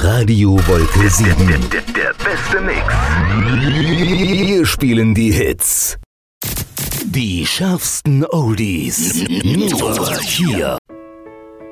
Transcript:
Radio Wolke 7. Der beste Mix. Wir spielen die Hits. Die schärfsten Oldies. Nur hier.